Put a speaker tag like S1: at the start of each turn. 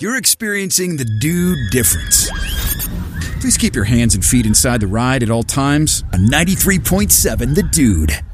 S1: you're experiencing the Dude difference. Please keep your hands and feet inside the ride at all times on 93.7 The Dude.